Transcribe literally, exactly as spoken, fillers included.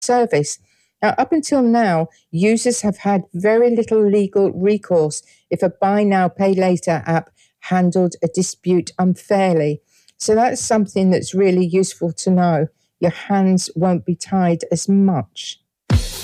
service. Now, up until now, users have had very little legal recourse if a buy now, pay later app handled a dispute unfairly. So that's something that's really useful to know. Your hands won't be tied as much.